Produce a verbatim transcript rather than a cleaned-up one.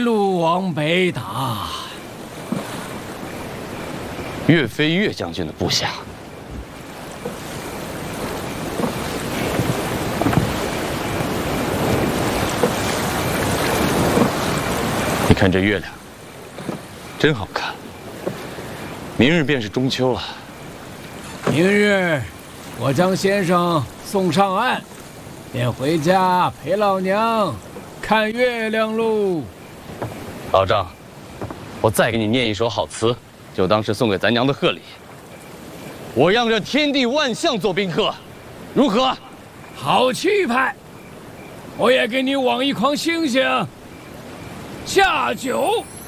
路往北打。 岳飞岳将军的部下。你看这月亮，真好看。明日便是中秋了。 明日，我将先生送上岸，便回家陪老娘看月亮喽。 老丈，我再给你念一首好词，就当是送给咱娘的贺礼。我让这天地万象做宾客，如何？ 好气派！我也给你网一筐星星，下酒。